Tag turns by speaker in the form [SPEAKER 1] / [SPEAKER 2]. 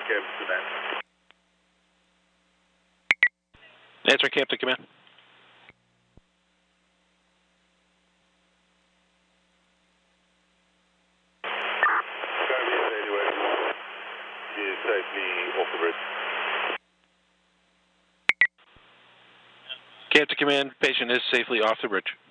[SPEAKER 1] Captain Command.
[SPEAKER 2] Answer, Captain Command.
[SPEAKER 1] Safely off the bridge.
[SPEAKER 2] Captain Command, patient is safely off the bridge.